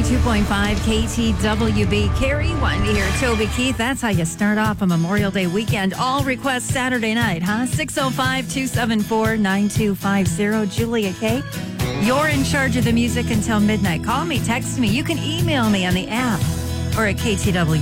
102.5 KTWB. Carrie, wanting to hear Toby Keith. That's how you start off a Memorial Day weekend. All requests Saturday night, huh? 605-274-9250. Julia K., you're in charge of the music until midnight. Call me, text me. You can email me on the app or at KTW.